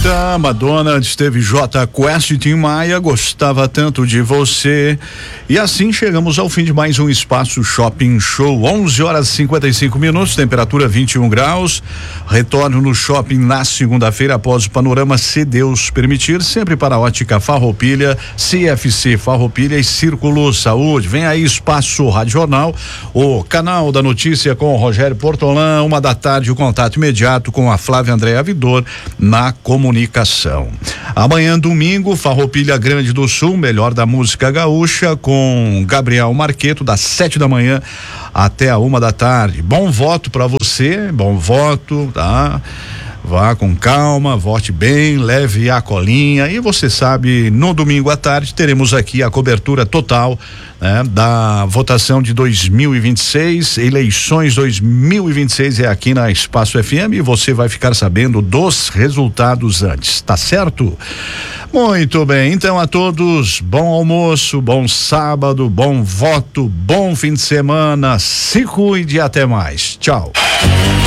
Eita, Madonna, esteve J Quest e Tim Maia, gostava tanto de você. E assim chegamos ao fim de mais um Espaço Shopping Show. 11h55, temperatura 21 graus. Retorno no shopping na segunda-feira após o panorama, se Deus permitir, sempre para a Ótica Farroupilha, CFC Farroupilha e Círculo Saúde. Vem aí Espaço Rádio Jornal, o canal da notícia com o Rogério Portolã, 1h da tarde, o contato imediato com a Flávia Andréa Vidor na comunicação. Amanhã, domingo, Farroupilha Grande do Sul, melhor da música gaúcha, com Gabriel Marqueto, das 7 da manhã até a 1h da tarde. Bom voto para você, bom voto, tá? Vá com calma, vote bem, leve a colinha e você sabe, no domingo à tarde teremos aqui a cobertura total, né, da votação de 2026, eleições 2026 é aqui na Espaço FM e você vai ficar sabendo dos resultados antes, tá certo? Muito bem, então a todos, bom almoço, bom sábado, bom voto, bom fim de semana, se cuide e até mais, tchau.